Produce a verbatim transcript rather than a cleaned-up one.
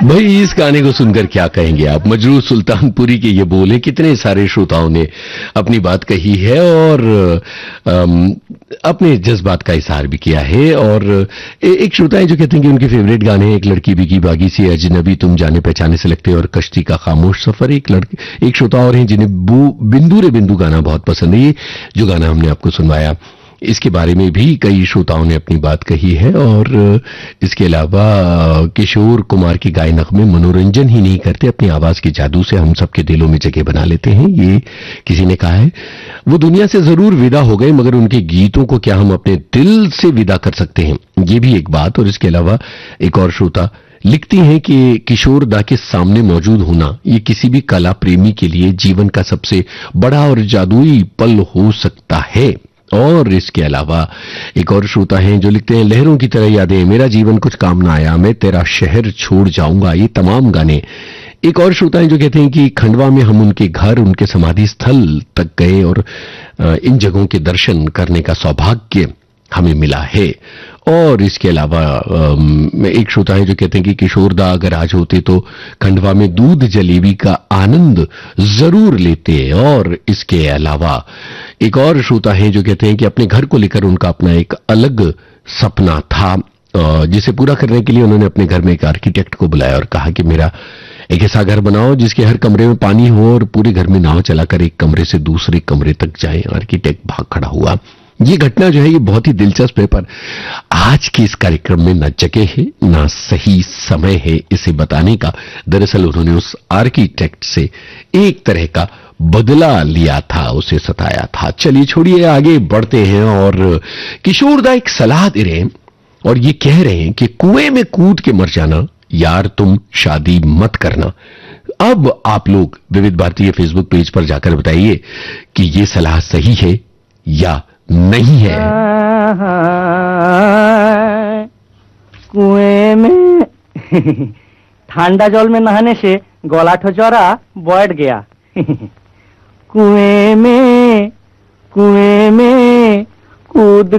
भाई इस गाने को सुनकर क्या कहेंगे आप? मजरू सुल्तानपुरी के ये बोले कितने सारे श्रोताओं ने अपनी बात कही है और अम, अपने जज्बात का इजहार भी किया है। और ए, एक श्रोता है जो कहते हैं कि उनके फेवरेट गाने हैं एक लड़की बिकी बागी सी, अजनबी तुम जाने पहचाने से लगते हैं और कश्ती का खामोश सफर। एक लड़के एक श्रोता और हैं जिन्हें बिंदु रे बिंदु गाना बहुत पसंद है। ये जो गाना हमने आपको सुनवाया इसके बारे में भी कई श्रोताओं ने अपनी बात कही है। और इसके अलावा किशोर कुमार की गाए नगमे मनोरंजन ही नहीं करते, अपनी आवाज के जादू से हम सबके दिलों में जगह बना लेते हैं। ये किसी ने कहा है। वो दुनिया से जरूर विदा हो गए मगर उनके गीतों को क्या हम अपने दिल से विदा कर सकते हैं, ये भी एक बात। और इसके अलावा एक और श्रोता लिखती हैं कि किशोर दा के सामने मौजूद होना ये किसी भी कला प्रेमी के लिए जीवन का सबसे बड़ा और जादुई पल हो सकता है। और इसके अलावा एक और श्रोता हैं जो लिखते हैं लहरों की तरह यादें, मेरा जीवन कुछ काम ना आया, मैं तेरा शहर छोड़ जाऊंगा। ये तमाम गाने। एक और श्रोता हैं जो कहते हैं कि खंडवा में हम उनके घर, उनके समाधि स्थल तक गए और इन जगहों के दर्शन करने का सौभाग्य हमें मिला है। और इसके अलावा एक श्रोता है जो कहते हैं कि किशोरदा अगर आज होते तो खंडवा में दूध जलेबी का आनंद जरूर लेते। और इसके अलावा एक और श्रोता है जो कहते हैं कि अपने घर को लेकर उनका अपना एक अलग सपना था जिसे पूरा करने के लिए उन्होंने अपने घर में एक आर्किटेक्ट को बुलाया और कहा कि मेरा एक ऐसा घर बनाओ जिसके हर कमरे में पानी हो और पूरे घर में नाव चलाकर एक कमरे से दूसरे कमरे तक जाए। आर्किटेक्ट भाग खड़ा हुआ। ये घटना जो है ये बहुत ही दिलचस्प है, पर आज के इस कार्यक्रम में न जगह है न सही समय है इसे बताने का। दरअसल उन्होंने उस आर्किटेक्ट से एक तरह का बदला लिया था, उसे सताया था। चलिए छोड़िए, आगे बढ़ते हैं। और किशोरदा एक सलाह दे रहे हैं और ये कह रहे हैं कि कुएं में कूद के मर जाना यार, तुम शादी मत करना। अब आप लोग विविध भारतीय फेसबुक पेज पर जाकर बताइए कि ये सलाह सही है या नहीं है। कुएं में ठंडा जल में नहाने से गला ठोचरा बैठ गया। कुएं में कुएं में कूद